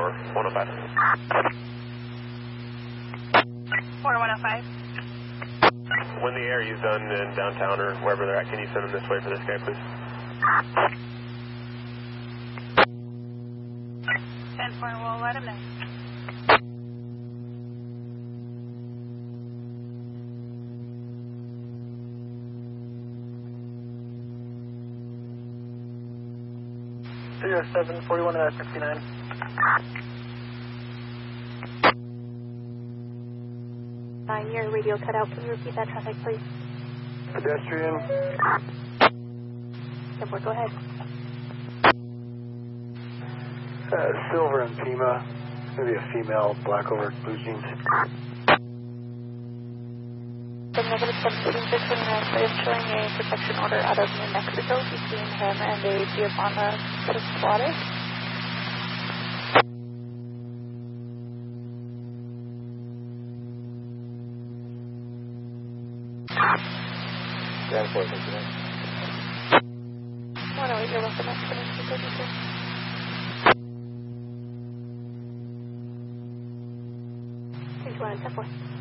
Tower, 105. Tower 105. When the area's done in downtown or wherever they're at, can you send them this way for this guy, please? 10-4, we'll let him know. Zero 741 and 59. Your radio cut out. Can you repeat that traffic, please? Pedestrian. Yep, go ahead. Silver and Pima. Maybe a female, black over blue jeans. The negative 726 I am showing a protection order out of New Mexico between him and a Giovanna Pasquale. Yeah, 459. 108, you're welcome. That's 2232. Thank you, 174.